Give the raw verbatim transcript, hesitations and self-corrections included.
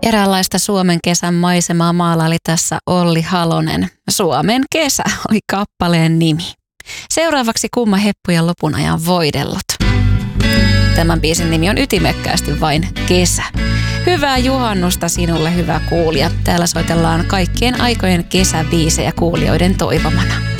Eräänlaista Suomen kesän maisemaa maalaili tässä Olli Halonen. Suomen kesä oli kappaleen nimi. Seuraavaksi Kumma heppujen lopun ajan voidellut. Tämän biisin nimi on ytimekkäästi vain Kesä. Hyvää juhannusta sinulle, hyvä kuulija. Täällä soitellaan kaikkien aikojen kesäbiisejä kuulijoiden toivomana.